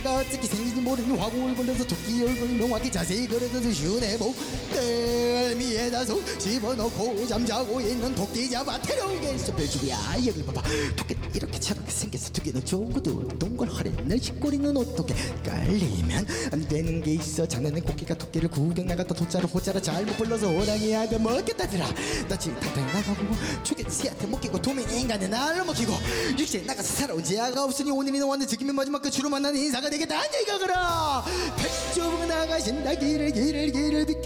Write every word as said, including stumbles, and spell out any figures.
토끼가 어떻게 생긴지 모르는 화공을 걸려서 토끼 얼굴 명확히 자세히 그려져서 시원해보 뜰미에다 손 집어넣고 잠자고 있는 토끼 잡아 태룡의 숲별주비야. 여기 봐봐, 토끼 이렇게 저렇게 생겨서 토끼는 좋은 것도 동글하래 늘 씻꼬리는 어떻게 깔리면 안 되는 게 있어. 작년에 코끼가 토끼를 구경 나갔다 돗자루 호자를 잘못 불러서 호랑이 한테 먹겠다더라. 나 지금 당장 나가고 죽인 새한테 먹히고 도민 인간의 날로 먹히고 육지에 나가서 살아온 지아가 없으니 오늘이 너와는 지키면 마지막 끝으로 만나는 인사가 되겠다. 안녕히 가거라. 백조가 나가신다. 길을 길을 길을 비켜